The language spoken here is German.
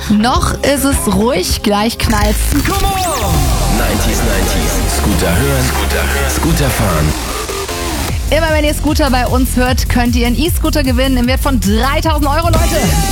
Noch ist es ruhig, gleich knallt's. Come on! 90s, Scooter hören, Scooter fahren. Immer wenn ihr Scooter bei uns hört, könnt ihr einen E-Scooter gewinnen im Wert von 3.000 Euro, Leute.